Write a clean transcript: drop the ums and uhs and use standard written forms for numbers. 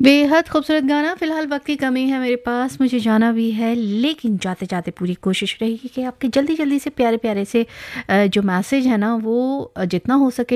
बेहद खूबसूरत गाना। फ़िलहाल वक़्त की कमी है मेरे पास, मुझे जाना भी है, लेकिन जाते-जाते पूरी कोशिश रहेगी कि आपके जल्दी-जल्दी से प्यारे-प्यारे से जो मैसेज है ना वो जितना हो सके